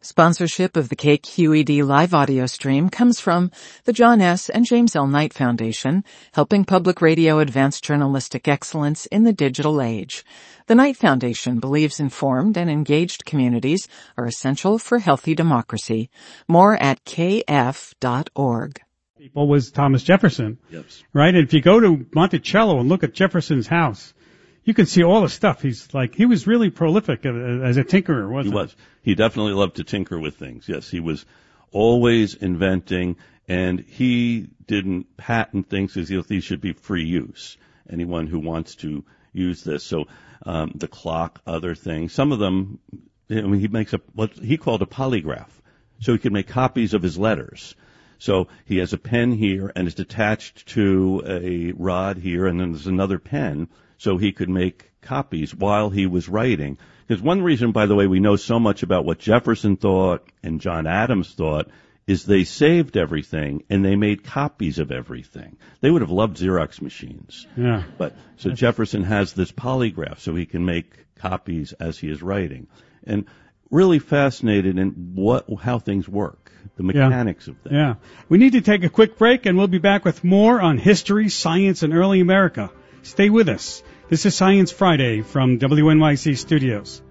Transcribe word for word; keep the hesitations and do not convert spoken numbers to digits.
Sponsorship of the K Q E D live audio stream comes from the John S. and James L. Knight Foundation, helping public radio advance journalistic excellence in the digital age. The Knight Foundation believes informed and engaged communities are essential for healthy democracy. More at k f dot org. People was Thomas Jefferson, yes. Right? And if you go to Monticello and look at Jefferson's house, you can see all the stuff. He's like, he was really prolific as a tinkerer, wasn't he? He was. He definitely loved to tinker with things. Yes, he was always inventing, and he didn't patent things because these should be free use. Anyone who wants to use this. So um, the clock, other things, some of them, I mean, he makes a, what he called a polygraph. So he could make copies of his letters. So he has a pen here, and it's attached to a rod here, and then there's another pen, so he could make copies while he was writing. Because one reason, by the way, we know so much about what Jefferson thought and John Adams thought is they saved everything and they made copies of everything. They would have loved Xerox machines. Yeah. But so Jefferson has this polygraph so he can make copies as he is writing. And really fascinated in what how things work, the mechanics yeah. of things. Yeah. We need to take a quick break, and we'll be back with more on history, science, and early America. Stay with us. This is Science Friday from W N Y C Studios.